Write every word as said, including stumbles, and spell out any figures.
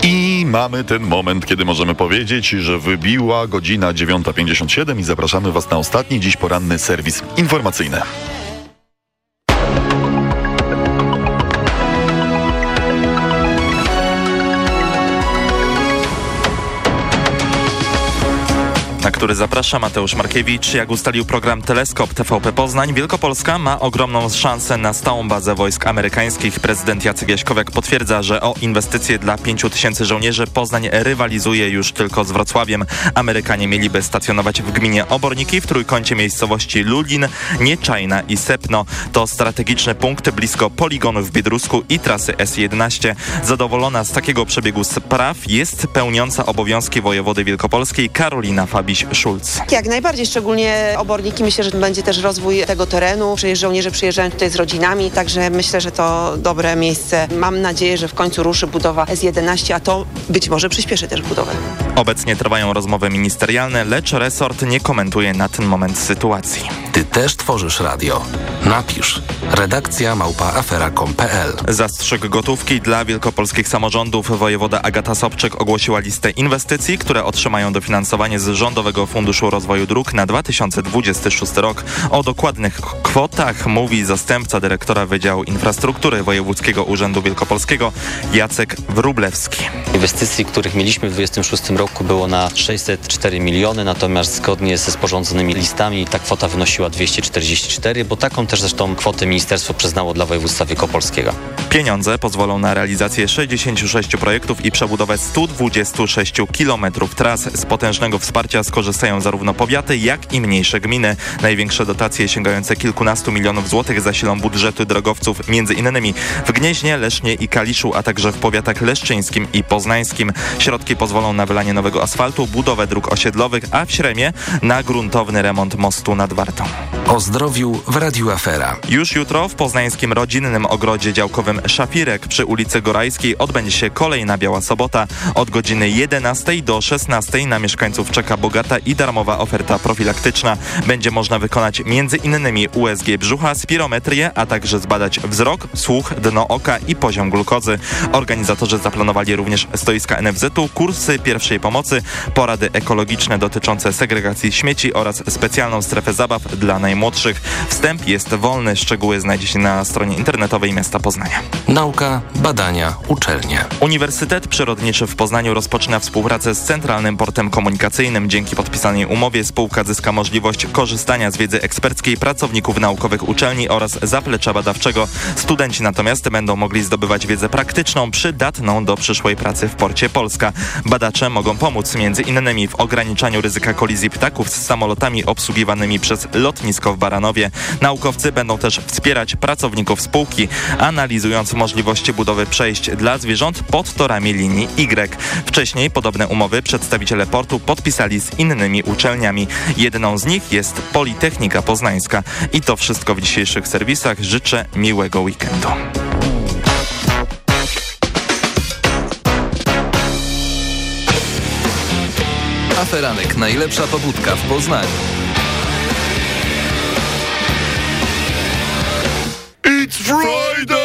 I mamy ten moment, kiedy możemy powiedzieć, że wybiła godzina dziewiąta pięćdziesiąt siedem i zapraszamy Was na ostatni dziś poranny serwis informacyjny. Na który zaprasza Mateusz Markiewicz. Jak ustalił program Teleskop T V P Poznań, Wielkopolska ma ogromną szansę na stałą bazę wojsk amerykańskich. Prezydent Jacek Jaśkowiak potwierdza, że o inwestycje dla pięciu tysięcy żołnierzy Poznań rywalizuje już tylko z Wrocławiem. Amerykanie mieliby stacjonować w gminie Oborniki w trójkącie miejscowości Lublin, Nieczajna i Sepno. To strategiczny punkt blisko poligonu w Biedrusku i trasy S jedenaście. Zadowolona z takiego przebiegu spraw jest pełniąca obowiązki wojewody wielkopolskiej Karolina Fabiś Schulz. Jak najbardziej, szczególnie Oborniki. Myślę, że będzie też rozwój tego terenu. Żołnierze przyjeżdżają tutaj z rodzinami, także myślę, że to dobre miejsce. Mam nadzieję, że w końcu ruszy budowa S jedenaście, a to być może przyspieszy też budowę. Obecnie trwają rozmowy ministerialne, lecz resort nie komentuje na ten moment sytuacji. Ty też tworzysz radio. Napisz. Redakcja małpa afera kropka com kropka p l. Zastrzyk gotówki dla wielkopolskich samorządów. Wojewoda Agata Sobczyk ogłosiła listę inwestycji, które otrzymają dofinansowanie z Rządowego Funduszu Rozwoju Dróg na dwa tysiące dwudziesty szósty rok. O dokładnych kwotach mówi zastępca dyrektora Wydziału Infrastruktury Wojewódzkiego Urzędu Wielkopolskiego Jacek Wróblewski. Inwestycji, których mieliśmy w dwudziestym szóstym roku, było na sześćset cztery miliony, natomiast zgodnie ze sporządzonymi listami ta kwota wynosiła dwieście czterdzieści cztery, bo taką też zresztą kwotę ministerstwo przyznało dla województwa wielkopolskiego. Pieniądze pozwolą na realizację sześćdziesięciu sześciu projektów i przebudowę stu dwudziestu sześciu kilometrów tras. Z potężnego wsparcia skorzystają zarówno powiaty, jak i mniejsze gminy. Największe dotacje sięgające kilkunastu milionów złotych zasilą budżety drogowców między innymi w Gnieźnie, Lesznie i Kaliszu, a także w powiatach leszczyńskim i poznańskim. Środki pozwolą na wylanie nowego asfaltu, budowę dróg osiedlowych, a w Śremie na gruntowny remont mostu nad Wartą. O zdrowiu w Radiu Afera. Już jutro w poznańskim rodzinnym ogrodzie działkowym Szafirek przy ulicy Gorajskiej odbędzie się kolejna Biała Sobota. Od godziny jedenastej do szesnastej na mieszkańców czeka bogata i darmowa oferta profilaktyczna. Będzie można wykonać między innymi U S G brzucha, spirometrię, a także zbadać wzrok, słuch, dno oka i poziom glukozy. Organizatorzy zaplanowali również stoiska N F Z u, kursy pierwszej pomocy, porady ekologiczne dotyczące segregacji śmieci oraz specjalną strefę zabaw dla najmłodszych. Wstęp jest wolny, szczegóły znajdziecie na stronie internetowej miasta Poznania. Nauka, badania, uczelnie. Uniwersytet Przyrodniczy w Poznaniu rozpoczyna współpracę z Centralnym Portem Komunikacyjnym. Dzięki podpisanej umowie spółka zyska możliwość korzystania z wiedzy eksperckiej pracowników naukowych uczelni oraz zaplecza badawczego. Studenci natomiast będą mogli zdobywać wiedzę praktyczną przydatną do przyszłej pracy w Porcie Polska. Badacze mogą pomóc między innymi w ograniczaniu ryzyka kolizji ptaków z samolotami obsługiwanymi przez lotnisko w Baranowie. Naukowcy będą też wspierać pracowników spółki, analizując możliwości budowy przejść dla zwierząt pod torami linii Y. Wcześniej podobne umowy przedstawiciele portu podpisali z innymi uczelniami. Jedną z nich jest Politechnika Poznańska. I to wszystko w dzisiejszych serwisach. Życzę miłego weekendu. Aferanek, najlepsza pobudka w Poznaniu. It's Friday!